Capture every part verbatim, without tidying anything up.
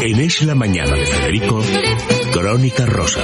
En Es la Mañana de Federico, Crónica Rosa.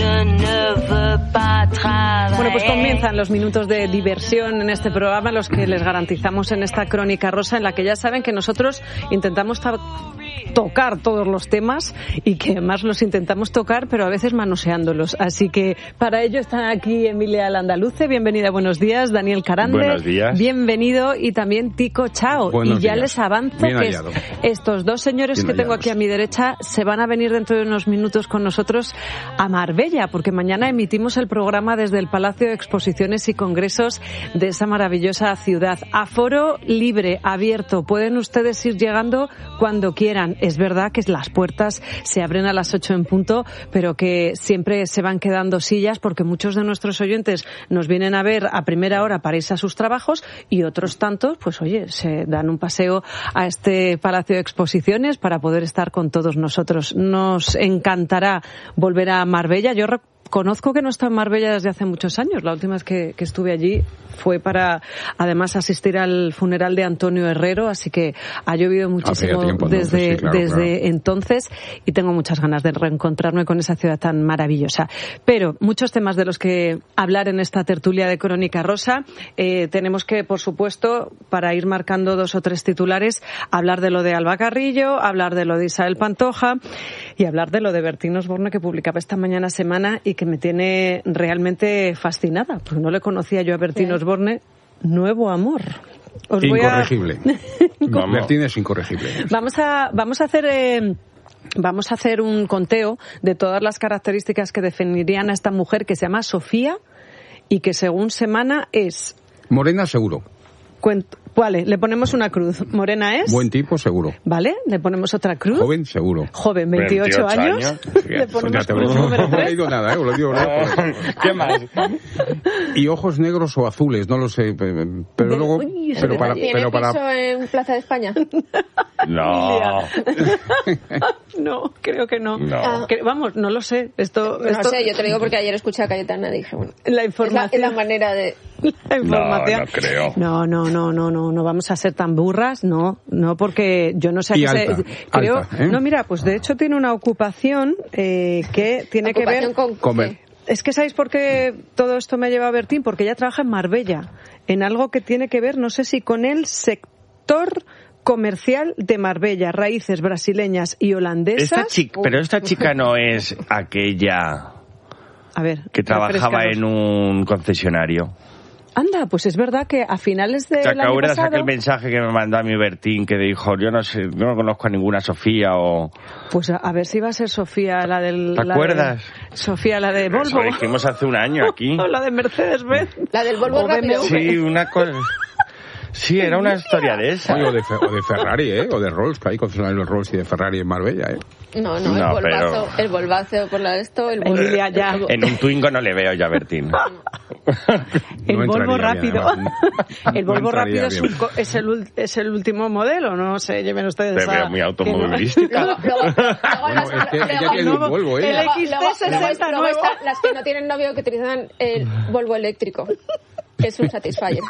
Bueno, pues comienzan los minutos de diversión en este programa, los que les garantizamos en esta Crónica Rosa, en la que ya saben que nosotros intentamos ta- tocar todos los temas y que además los intentamos tocar, pero a veces manoseándolos. Así que para ello están aquí Emilia Landaluce, bienvenida, buenos días, Daniel Carande, buenos días, bienvenido, y también Tico Chao. Buenos y ya días. Les avanzo Bien que hallado. estos dos señores Bien que tengo hallados. aquí a mi derecha se van a venir dentro de unos minutos con nosotros a Marbella, porque mañana emitimos el programa desde el Palacio de Exposiciones y Congresos de esa maravillosa ciudad. Aforo libre, abierto, pueden ustedes ir llegando cuando quieran. Es verdad que las puertas se abren a las ocho en punto, pero que siempre se van quedando sillas porque muchos de nuestros oyentes nos vienen a ver a primera hora para irse a sus trabajos y otros tantos, pues oye, se dan un paseo a este Palacio de Exposiciones para poder estar con todos nosotros. Nos encantará volver a Marbella. Yo Conozco que no está en Marbella desde hace muchos años. La última vez que, que estuve allí fue para, además, asistir al funeral de Antonio Herrero, así que ha llovido muchísimo tiempo, desde, entonces, sí, claro, desde claro. entonces, y tengo muchas ganas de reencontrarme con esa ciudad tan maravillosa. Pero muchos temas de los que hablar en esta tertulia de Crónica Rosa. Eh, tenemos que, por supuesto, para ir marcando dos o tres titulares, hablar de lo de Alba Carrillo, hablar de lo de Isabel Pantoja y hablar de lo de Bertín Osborne, que publicaba esta mañana Semana y que me tiene realmente fascinada, porque no le conocía yo a Bertín Osborne. Nuevo amor. Os incorregible. Voy a... Bertín es incorregible. Vamos a, vamos a hacer... Eh... Vamos a hacer un conteo de todas las características que definirían a esta mujer que se llama Sofía y que según Semana es... Morena seguro. Cuento, vale, le ponemos una cruz. Morena es... Buen tipo seguro. Vale, le ponemos otra cruz. Joven seguro. Joven, veintiocho, veintiocho años. años. Le ponemos te cruz lo- número no he tres. leído nada, ¿eh? Os lo digo, ¿no? ¿Qué más? Y ojos negros o azules, no lo sé. Pero De- luego... Uy, eso pero de- para, ¿Tiene pero piso para... en Plaza de España? No. No, creo que no. No. Que- vamos, no lo sé. Esto, No esto sé, yo te lo digo porque ayer escuché a Cayetana y dije, bueno, la es la, información. es la manera de... La información. No, no creo. No, no, no, no, no, no vamos a ser tan burras, no, no, porque yo no sé a Y qué alta, se... Creo, alta, ¿eh? no, mira, pues de hecho tiene una ocupación eh, que tiene que ver... Ocupación con Comer. qué? Es que ¿sabéis por qué todo esto me lleva a Bertín? Porque ella trabaja en Marbella, en algo que tiene que ver, no sé si con el sector comercial de Marbella, raíces brasileñas y holandesas. Esta chica, pero esta chica no es aquella A ver, que trabajaba refrescanos. en un concesionario. Anda, pues es verdad que a finales del ¿Te año acuerdas pasado... aquel mensaje que me mandó a mi Bertín que dijo, yo no sé, no conozco a ninguna Sofía o... Pues a, a ver si va a ser Sofía la del... ¿Te la acuerdas? de- Sofía la de Volvo. Eso dijimos hace un año aquí. O la de Mercedes-Benz. La del Volvo O rápido. B M W. Sí, una cosa... Sí, era una historia de esa. Oye, o, de, Fe- o de Ferrari, ¿eh? O de Rolls, que hay concesionarios de Rolls y de Ferrari en Marbella, ¿eh? No, no, el No, volvazo, pero- el volvazo por la de esto, el Volvo. Emilia, ya. En un Twingo no le veo ya a Bertín. El No Volvo entraría rápido. bien, además. El No Volvo entraría rápido es, bien. un co- es, el, ul- es el último modelo, no sé, lleven ustedes Te a... veo muy que no- automovilística. Luego, luego, luego Bueno, las, es que ella luego- tiene un Volvo, el ¿eh? luego- X T luego- sesenta luego- luego nuevo. están las que no tienen novio que utilizan el Volvo eléctrico, que es un Satisfyer.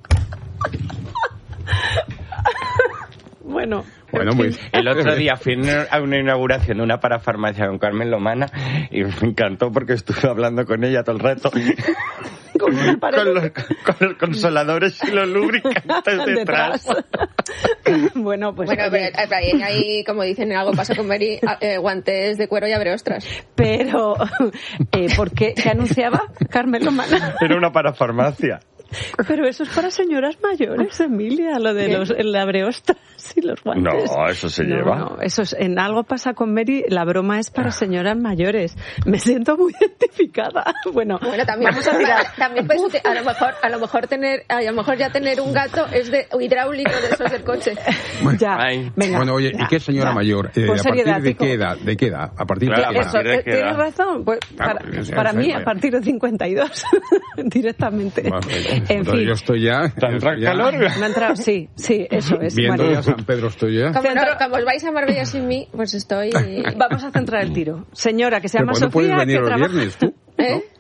Bueno, Bueno, en muy... fin. El otro día fui a una inauguración de una parafarmacia con Carmen Lomana y me encantó porque estuve hablando con ella todo el rato. ¿Cómo me parece? Con los, con los consoladores y los lubricantes detrás. Bueno, pues... Bueno, oye, pero ahí, ahí, como dicen, algo pasa con Mary, eh, guantes de cuero y abre ostras. pero eh, ¿por qué? ¿Qué anunciaba Carmen Lomana? Era una parafarmacia. Pero eso es para señoras mayores, Emilia, lo de los el abreostras y los guantes. No, eso se No, lleva. no, eso es, en algo pasa con Mary, la broma es para señoras mayores. Me siento muy identificada. Bueno, Bueno, también, vamos a tirar. también puedes uti- a lo mejor, a lo mejor tener, a lo mejor ya tener un gato es de hidráulico de esos del coche. Ya, Ay. venga. Bueno, oye, ¿y qué señora Ya. mayor? Eh, Pues ¿A partir seriedad, de Tico. qué edad? ¿De qué edad? ¿A partir Claro, de qué a edad? Eso, partir de eh, qué tienes edad? razón. Pues, Claro, para, o sea, para o sea, mí, vaya. a partir de cincuenta y dos, directamente. Bueno, En entonces fin, yo estoy ya... ¿Tan estoy ya calor? me ha entrado, sí, sí, eso es. Viendo Bueno, ya San Pedro estoy ya. Como, no, Centro- como os vais a Marbella sin mí, pues estoy... vamos a centrar el tiro. Señora que se Pero llama ¿por qué no puedes Sofía, venir que los trabaja... viernes tú? ¿Eh?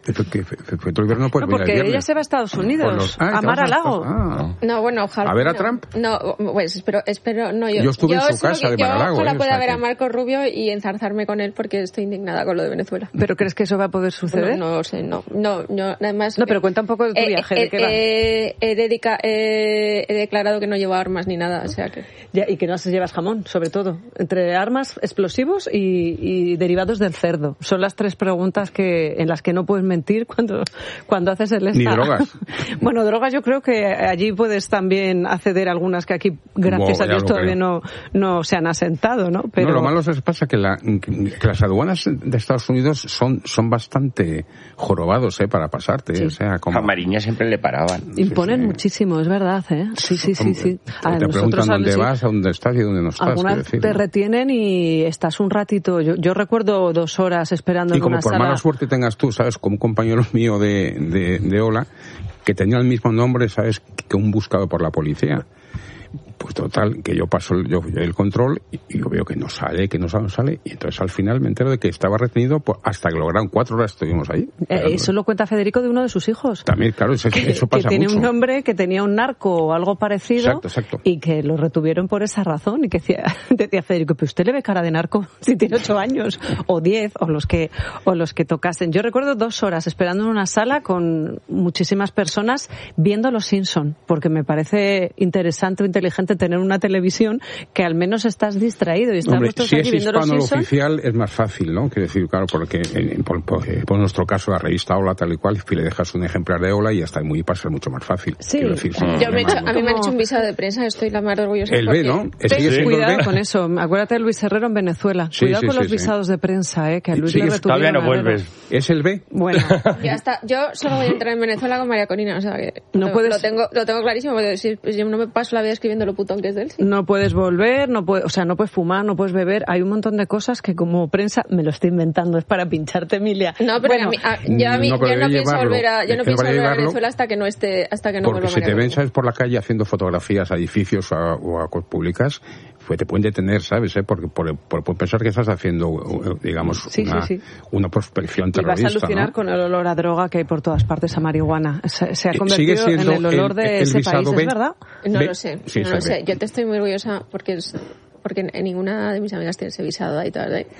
Que Fuente Olivera no puede no, venir porque el viernes. ella se va a Estados Unidos, Los... ah, a Mar a Lago. Ah. No, bueno, ojalá. ¿A ver a no. Trump? No, pues espero, espero no, yo, yo estuve yo en su casa de Mar a Lago. Yo ojalá eh, pueda o sea, ver que... a Marco Rubio y enzarzarme con él porque estoy indignada con lo de Venezuela. ¿Pero crees que eso va a poder suceder? No, no sé, no, no, no, además... No, pero cuenta un poco de tu eh, viaje, eh, ¿de qué va? Eh, he, dedica, eh, he declarado que no llevo armas ni nada, o sea que... Ya, y que no se llevas jamón, sobre todo, entre armas, explosivos y, y derivados del cerdo. Son las tres preguntas que en las que no puedes mentir cuando, cuando haces el esta. Ni drogas. Bueno, drogas yo creo que allí puedes también acceder a algunas que aquí, gracias Bo, a Dios, todavía creo. no, no se han asentado, ¿no? Pero... No, lo malo es pasa que, la, que las aduanas de Estados Unidos son, son bastante jorobados, ¿eh? Para pasarte, Sí. o sea, como... A Mariña siempre le paraban. Imponen sí, sí. muchísimo, es verdad, ¿eh? Sí, sí, sí, sí. A Te preguntan dónde sí, vas, a dónde estás y dónde no estás. algunas quiero decir, te ¿no? retienen y estás un ratito. Yo, yo recuerdo dos horas esperando Y en como una por sala. mala suerte tengas tú, ¿sabes? Como un compañero mío de, de, de Ola, que tenía el mismo nombre, ¿sabes? Que un buscado por la policía. Pues total, que yo paso el, yo, el control y, y yo veo que no sale, que no sale, no sale. Y entonces al final me entero de que estaba retenido pues, hasta que lograron cuatro horas estuvimos ahí. Eh, eso lo cuenta Federico de uno de sus hijos. También, claro, eso, Que, eso pasa que tiene mucho. un nombre que tenía un narco o algo parecido. Exacto, exacto. Y que lo retuvieron por esa razón. Y que decía, decía Federico, pero usted le ve cara de narco si tiene ocho años o diez o los que o los que tocasen. Yo recuerdo dos horas esperando en una sala con muchísimas personas viendo Los Simpson, porque me parece interesante o inteligente tener una televisión que al menos estás distraído y estás Hombre, vosotros si allí es viendo Los hispano lo Simpson. oficial es más fácil, ¿no? Quiero decir, claro, porque en, por, por, por nuestro caso la revista Ola tal y cual, si le dejas un ejemplar de Ola y hasta muy pasa mucho más fácil. Sí. Quiero decir, sin Yo me he hecho, problema. a mí me han Como- hecho un visado de prensa, estoy la más orgullosa. El porque- B, ¿no? ¿Sigue Ten siendo el cuidado B? con eso. Acuérdate de Luis Herrero en Venezuela. Sí, Cuidado sí, con sí, los sí. visados de prensa, ¿eh? Que a Luis Sigue- le retuvieron. Todavía no a dedo. vuelves. ¿Es el B? Bueno, Ya está. Yo solo voy a entrar en Venezuela con María Corina, o sea que No lo, puedes- lo tengo lo tengo clarísimo porque si, pues yo no me paso la vida escribiendo lo putón que es de él. Sí. no puedes volver, no puedes, o sea, no puedes fumar, no puedes beber. Hay un montón de cosas que como prensa me lo estoy inventando, es para pincharte, Emilia. No, pero Bueno, a mí, a- yo, a mí, no, pero yo no debe pienso llevarlo. volver a, yo Es no que pienso para volver a llevarlo- Venezuela hasta que no esté, hasta que no Porque vuelva si te María ven, Corina. ¿sabes? Por la calle haciendo fotografías a edificios a- o a cosas públicas, pues te pueden detener, ¿sabes? ¿Eh? Porque por, por, por pensar que estás haciendo, digamos, Sí, una, sí, sí. una prospección y vas terrorista, a alucinar ¿no? con el olor a droga que hay por todas partes, a marihuana. Se, se ha Eh, convertido sigue siendo en el olor el- de el ese visado país, B. ¿es verdad? No Ve- lo sé, sí, no se lo ve. sé. Yo te estoy muy orgullosa porque es, porque en ninguna de mis amigas tiene ese visado ahí todas ahí.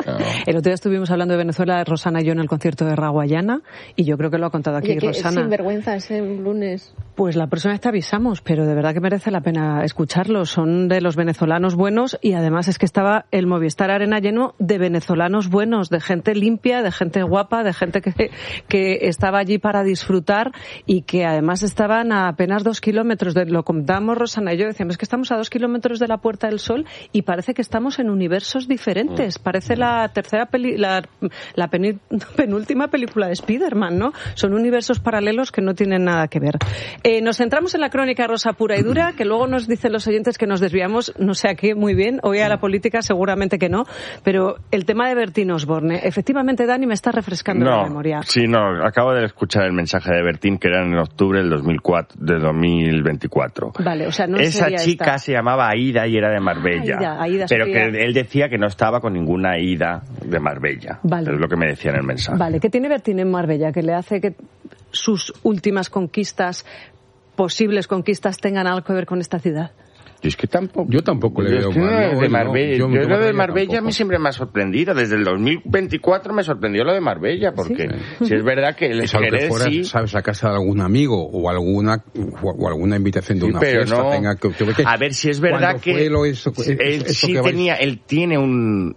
El otro día estuvimos hablando de Venezuela, de Rosana y yo en el concierto de Raguayana, y yo creo que lo ha contado aquí Oye, que Rosana. sinvergüenza ese lunes. Pues la próxima vez te avisamos, pero de verdad que merece la pena escucharlos. Son de los venezolanos buenos y además es que estaba el Movistar Arena lleno de venezolanos buenos, de gente limpia, de gente guapa, de gente que, que estaba allí para disfrutar y que además estaban a apenas dos kilómetros. De, lo contábamos Rosana y yo, decíamos que estamos a dos kilómetros de la Puerta del Sol y parece que estamos en universos diferentes. Parece la tercera peli, la, la peni- penúltima película de Spider-Man, ¿no? Son universos paralelos que no tienen nada que ver. Eh, nos centramos en la crónica rosa pura y dura, que luego nos dicen los oyentes que nos desviamos, no sé a qué, muy bien. Hoy a la política seguramente que no, pero el tema de Bertín Osborne. Efectivamente, Dani, me está refrescando la memoria. Sí, no, acabo de escuchar el mensaje de Bertín que era en octubre del dos mil cuatro, de dos mil veinticuatro. Vale, o sea, no Esa sería chica esta. se llamaba Aida y era de Marbella. Aida, Aida pero Sofía. que él decía que no estaba con ninguna Aida de Marbella. Vale. Es lo que me decía en el mensaje. Vale, ¿qué tiene Bertín en Marbella que le hace que sus últimas conquistas, posibles conquistas, tengan algo que ver con esta ciudad? Yo es que tampoco. Yo tampoco le Yo veo es que mal, no, no, de no, Marbella. yo- Yo, yo lo de Marbella Marbella a mí tampoco. siempre me ha sorprendido. Desde el dos mil veinticuatro me sorprendió lo de Marbella, porque si es verdad que el Es algo que Jerez fuera, sí. sabes, a casa de algún amigo o alguna o, o alguna invitación de Sí, una pero fiesta no. tenga que, que- que- A ver si es verdad cuando que fue lo- eso- él eso sí que vais- tenía, él tiene un,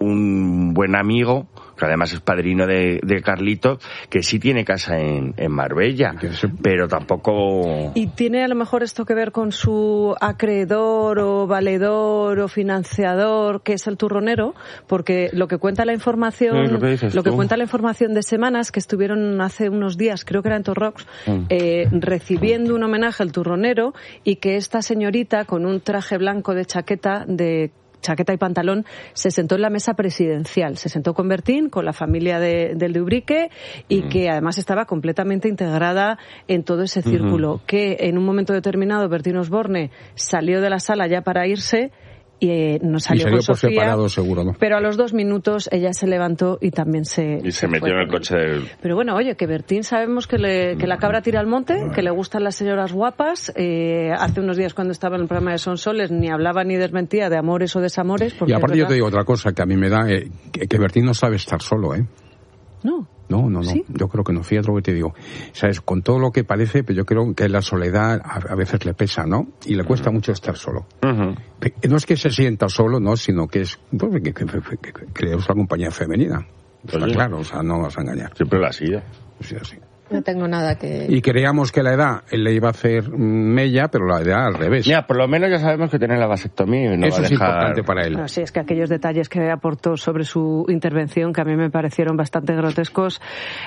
un buen amigo, que además es padrino de, de Carlito, que sí tiene casa en, en Marbella, Que se- pero tampoco... ¿Y tiene a lo mejor esto que ver con su acreedor o valedor o financiador, que es el turronero? Porque lo que cuenta la información, Sí, lo que dices lo que tú. cuenta la información de Semanas, que estuvieron hace unos días, creo que era en Torrox, Mm. eh, recibiendo un homenaje al turronero, y que esta señorita con un traje blanco de chaqueta de chaqueta y pantalón, se sentó en la mesa presidencial. Se sentó con Bertín, con la familia de, del de Ubrique, y Mm. que además estaba completamente integrada en todo ese círculo. Que en un momento determinado Bertín Osborne salió de la sala ya para irse y eh, nos salió, y salió con por Sofía, separado, seguro, ¿no? Pero a los dos minutos ella se levantó y también se... Y se, se metió en el coche del... Pero bueno, oye, que Bertín sabemos que, le, que la cabra tira al monte, que le gustan las señoras guapas. Eh, hace unos días cuando estaba en el programa de Sonsoles ni hablaba ni desmentía de amores o desamores. Porque y aparte yo te digo otra cosa que a mí me da, eh, que, que Bertín no sabe estar solo, ¿eh? No. No, no, no. ¿Sí? Yo creo que no. Fíjate lo que te digo. Sabes, con todo lo que parece, pero yo creo que la soledad a, a veces le pesa, ¿no? Y le cuesta uh-huh. mucho estar solo. Uh-huh. No es que se sienta solo, no, sino que es pues, que, que, que, que, que es una compañía femenina. Está Oye. claro, o sea, no vas a engañar. Siempre la ha sido. Sí, así. No tengo nada que... Y creíamos que la edad le iba a hacer mella, pero la edad al revés. Mira, por lo menos ya sabemos que tiene la vasectomía y no Eso va a es dejar... importante para él. Bueno, sí, es que aquellos detalles que aportó sobre su intervención, que a mí me parecieron bastante grotescos,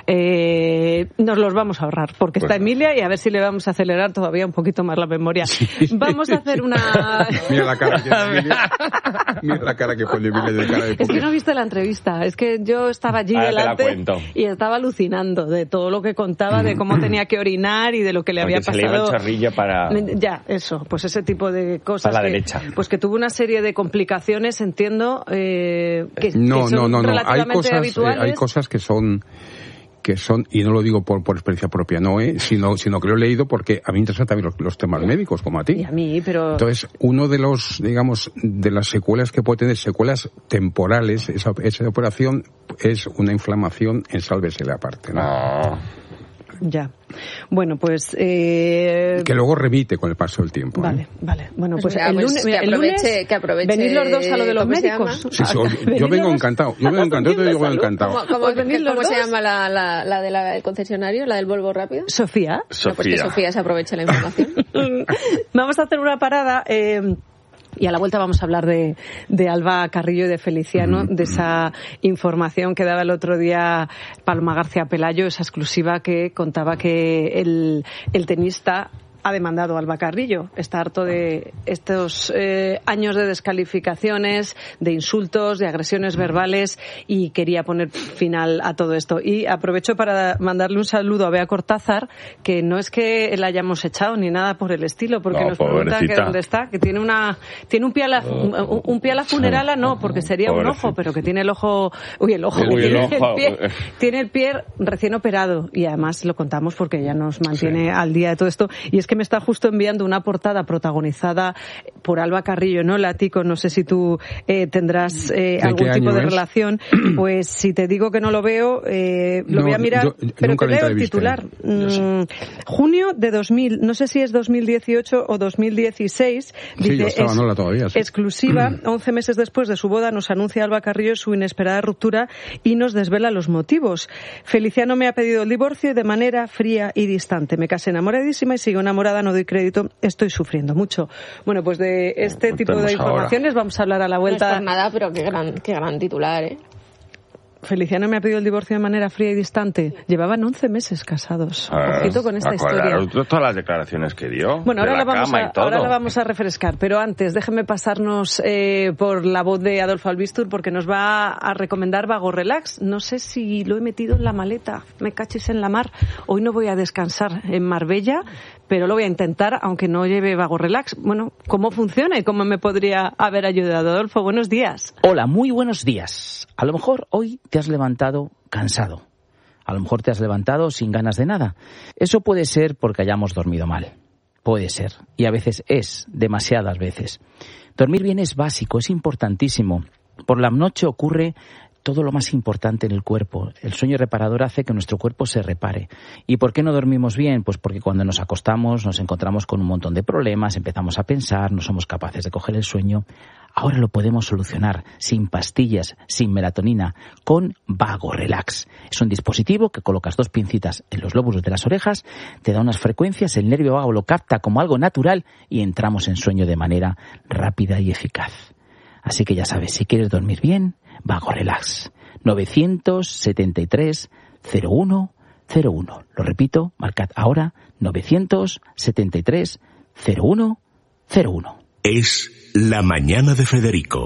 eh, nos los vamos a ahorrar, porque Pues está no. Emilia y a ver si le vamos a acelerar todavía un poquito más la memoria. Sí. Vamos a hacer una... Mira la cara que pone Emilia. Mira la cara que pone Emilia de cara de Es que no viste la entrevista, es que yo estaba allí Ahora delante te la cuento. y estaba alucinando de todo lo que contaba, de cómo tenía que orinar y de lo que le Porque había se pasado. le iba el chorrillo para... Ya, eso, pues ese tipo de cosas. Para la que, derecha. Pues que tuvo una serie de complicaciones, entiendo, eh, que, no, que son no, no, no. Hay relativamente cosas, habituales. eh, hay cosas que son que son, y no lo digo por, por experiencia propia, no, eh, sino, sino que lo he leído porque a mí me interesan también los, los temas médicos, como a ti. Y a mí, pero... Entonces, uno de los, digamos, de las secuelas que puede tener, secuelas temporales, esa, esa operación es una inflamación en sálvesela aparte, ¿no? No. Ya. Bueno, pues... Eh... Que luego remite con el paso del tiempo. Vale, ¿eh? vale. Bueno, pues, Pues mira, el pues lunes... que el aproveche- lunes que aproveche- venid los dos a lo de los ¿cómo se médicos. llama? Sí, sí, oye, Venid yo los vengo dos encantado, yo vengo a encantado, yo la vengo salud. encantado. ¿Cómo, cómo- Pues venid los cómo se dos. llama la, la, la del de concesionario, la del Volvo Rápido? Sofía. No, pues que Sofía. Sofía se aproveche la información. Vamos a hacer una parada... Eh, y a la vuelta vamos a hablar de, de Alba Carrillo y de Feliciano, de esa información que daba el otro día Paloma García Pelayo, esa exclusiva que contaba que el, el tenista ha demandado a Alba Carrillo. Está harto de estos eh, años de descalificaciones, de insultos, de agresiones verbales y quería poner final a todo esto. Y aprovecho para mandarle un saludo a Bea Cortázar, que no es que la hayamos echado ni nada por el estilo, porque No, nos pregunta pobrecita. que dónde está, que tiene una tiene un pie a la, un, un pie a la funerala, no, porque sería un Pobrecita. ojo, pero que tiene el ojo, uy, el ojo, Uy, el tiene, ojo. el pie, tiene el pie recién operado y además lo contamos porque ella nos mantiene Sí. al día de todo esto. Y es que me está justo enviando una portada protagonizada por Alba Carrillo, ¿no? Latico, no sé si tú eh, tendrás eh, ¿De algún qué tipo año de es? relación. Pues si te digo que no lo veo, eh, lo No, voy a mirar, yo- yo pero nunca te la leo el entrevisté. titular. Yo sé. Mm, junio de dos mil, no sé si es dos mil dieciocho o dos mil dieciséis. Sí, yo estaba, es- no la todavía, sí. exclusiva, once meses después de su boda, nos anuncia Alba Carrillo su inesperada ruptura y nos desvela los motivos. Feliciano me ha pedido el divorcio y de manera fría y distante. Me casé enamoradísima y sigo enamorada, no doy crédito, estoy sufriendo mucho. Bueno, pues de este Pues tipo de tenemos ahora. informaciones vamos a hablar a la No es vuelta. por nada, pero qué gran, qué gran titular, ¿eh? Feliciano me ha pedido el divorcio de manera fría y distante. Llevaban once meses casados. Ah, Ojito con esta acordaros historia. de todas las declaraciones que dio. Bueno, de ahora la, la vamos cama a, y todo. ahora la vamos a refrescar, pero antes déjeme pasarnos eh, por la voz de Adolfo Albistur porque nos va a recomendar Vago Relax. No sé si lo he metido en la maleta, me caches en la mar. Hoy no voy a descansar en Marbella, pero lo voy a intentar, aunque no lleve Vago Relax. Bueno, ¿cómo funciona y cómo me podría haber ayudado? Adolfo, buenos días. Hola, muy buenos días. A lo mejor hoy te has levantado cansado. A lo mejor te has levantado sin ganas de nada. Eso puede ser porque hayamos dormido mal. Puede ser. Y a veces es, demasiadas veces. Dormir bien es básico, es importantísimo. Por la noche ocurre todo lo más importante en el cuerpo. El sueño reparador hace que nuestro cuerpo se repare. ¿Y por qué no dormimos bien? Pues porque cuando nos acostamos nos encontramos con un montón de problemas, empezamos a pensar, no somos capaces de coger el sueño. Ahora lo podemos solucionar sin pastillas, sin melatonina, con Vago Relax. Es un dispositivo que colocas dos pincitas en los lóbulos de las orejas, te da unas frecuencias, el nervio vago lo capta como algo natural y entramos en sueño de manera rápida y eficaz. Así que ya sabes, si quieres dormir bien, Vago Relax. novecientos setenta y tres cero uno cero uno. Lo repito, marcad ahora novecientos setenta y tres cero uno cero uno. Es La Mañana de Federico,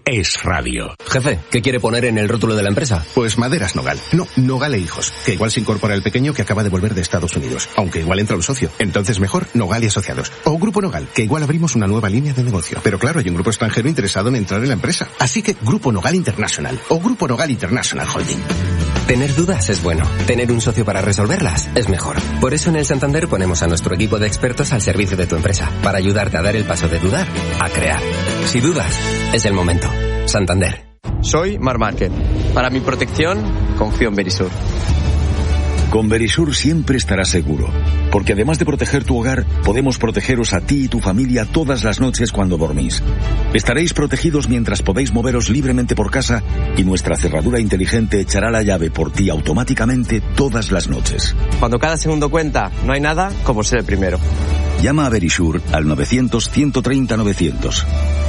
Es radio. Jefe, ¿qué quiere poner en el rótulo de la empresa? Pues Maderas Nogal. No, Nogal e Hijos. Que igual se incorpora el pequeño que acaba de volver de Estados Unidos. Aunque igual entra un socio. Entonces mejor Nogal y Asociados. O Grupo Nogal, que igual abrimos una nueva línea de negocio. Pero claro, hay un grupo extranjero interesado en entrar en la empresa. Así que Grupo Nogal International. O Grupo Nogal International Holding. Tener dudas es bueno. Tener un socio para resolverlas es mejor. Por eso en el Santander ponemos a nuestro equipo de expertos al servicio de tu empresa. Para ayudarte a dar el paso de dudar a crear. Si dudas, es el momento. Santander. Soy Mar Márquez. Para mi protección, confío en Verisur. Con Verisur siempre estarás seguro, porque además de proteger tu hogar, podemos protegeros a ti y tu familia todas las noches cuando dormís. Estaréis protegidos mientras podéis moveros libremente por casa y nuestra cerradura inteligente echará la llave por ti automáticamente todas las noches. Cuando cada segundo cuenta, no hay nada como ser el primero. Llama a Verisur al novecientos, ciento treinta, novecientos.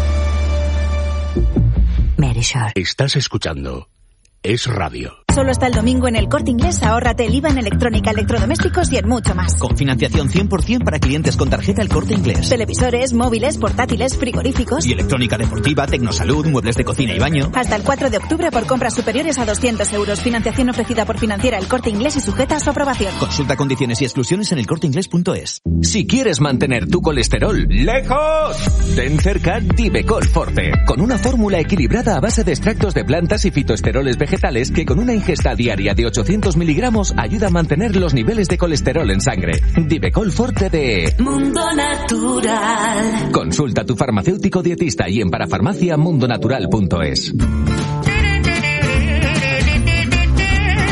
Verisur. Estás escuchando Es Radio. Solo hasta el domingo en El Corte Inglés ahórrate el I V A en electrónica, electrodomésticos y en mucho más. Con financiación cien por ciento para clientes con tarjeta El Corte Inglés. Televisores, móviles, portátiles, frigoríficos. Y electrónica deportiva, tecnosalud, muebles de cocina y baño. Hasta el cuatro de octubre por compras superiores a doscientos euros. Financiación ofrecida por Financiera El Corte Inglés y sujeta a su aprobación. Consulta condiciones y exclusiones en elcorteinglés punto es. Si quieres mantener tu colesterol lejos, ten cerca Divecol Forte, con una fórmula equilibrada a base de extractos de plantas y fitoesteroles vegetales que con una ingesta diaria de ochocientos miligramos ayuda a mantener los niveles de colesterol en sangre. Divecol Forte de Mundo Natural. Consulta a tu farmacéutico dietista y en parafarmacia mundonatural punto es.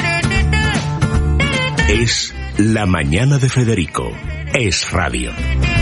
Es la mañana de Federico. Es radio.